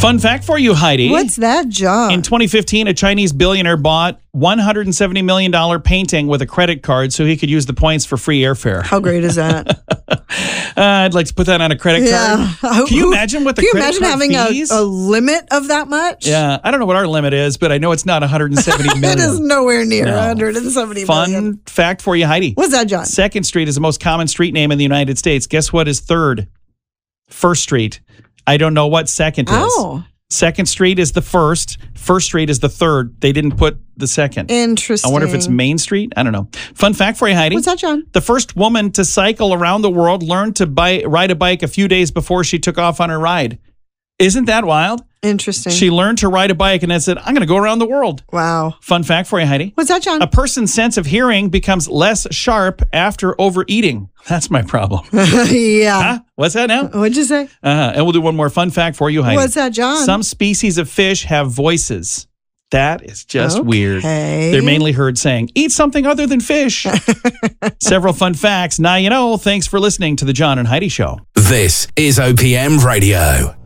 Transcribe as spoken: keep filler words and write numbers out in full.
Fun fact for you, Heidi. What's that, John? In twenty fifteen, a Chinese billionaire bought one hundred seventy million dollars painting with a credit card so he could use the points for free airfare. How great is that? uh, I'd like to put that on a credit Yeah. card. Can you imagine what the Can you credit imagine card having fees? a, a limit of that much? Yeah, I don't know what our limit is, but I know it's not one hundred seventy million. It is nowhere near No. one hundred seventy Fun million. fact for you, Heidi. What's that, John? Second Street is the most common street name in the United States. Guess what is third? First Street. I don't know what second is. Oh. Second Street is the first. First Street is the third. They didn't put the second. Interesting. I wonder if it's Main Street. I don't know. Fun fact for you, Heidi. What's that, John? The first woman to cycle around the world learned to buy, ride a bike a few days before she took off on her ride. Isn't that wild? Interesting. She learned to ride a bike and then said, I'm going to go around the world. Wow. Fun fact for you, Heidi. What's that, John? A person's sense of hearing becomes less sharp after overeating. That's my problem. yeah. Huh? What's that now? What'd you say? Uh-huh. And we'll do one more fun fact for you, Heidi. What's that, John? Some species of fish have voices. That is just Okay. weird. They're mainly heard saying, eat something other than fish. Several fun facts. Now you know. Thanks for listening to the John and Heidi Show. This is O P M Radio.